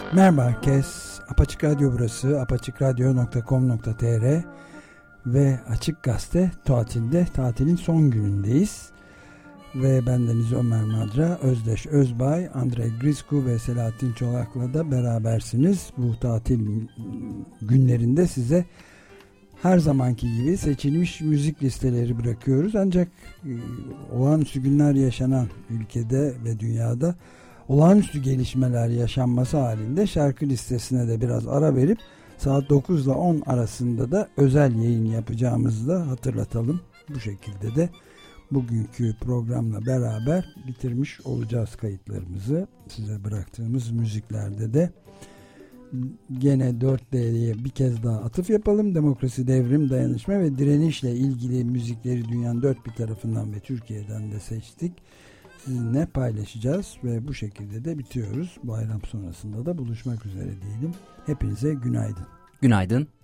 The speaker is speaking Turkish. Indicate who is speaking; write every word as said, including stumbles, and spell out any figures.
Speaker 1: Merhaba herkes. Apaçık Radyo burası. apaçık radyo nokta com nokta tr ve Açık Gazete tatilde, tatilin son günündeyiz. Ve bendeniz Ömer Madra, Özdeş Özbay, Andrei Grisku ve Selahattin Çolak'la da berabersiniz. Bu tatil günlerinde size her zamanki gibi seçilmiş müzik listeleri bırakıyoruz. Ancak e, olağanüstü günler yaşanan ülkede ve dünyada olağanüstü gelişmeler yaşanması halinde şarkı listesine de biraz ara verip saat dokuz ile on arasında da özel yayın yapacağımızı da hatırlatalım. Bu şekilde de bugünkü programla beraber bitirmiş olacağız kayıtlarımızı. Size bıraktığımız müziklerde de gene dört D'ye bir kez daha atıf yapalım. Demokrasi, devrim, dayanışma ve direnişle ilgili müzikleri dünyanın dört bir tarafından ve Türkiye'den de seçtik. Sizinle paylaşacağız ve bu şekilde de bitiyoruz. Bayram sonrasında da buluşmak üzere diyelim. Hepinize günaydın.
Speaker 2: Günaydın.